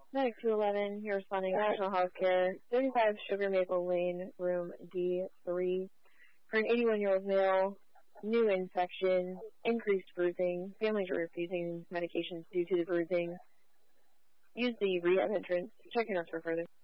Medic 211, you're responding to National Healthcare, 35 Sugar Maple Lane, room D3, for an 81-year-old male, new infection, increased bruising. Families are refusing medications due to the bruising. Use the rehab entrance. Check your notes for further.